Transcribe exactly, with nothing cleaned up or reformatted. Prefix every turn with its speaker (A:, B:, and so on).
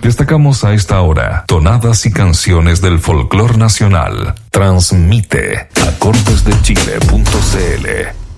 A: Destacamos a esta hora tonadas y canciones del folclor nacional. Transmite acordes de chile punto c l.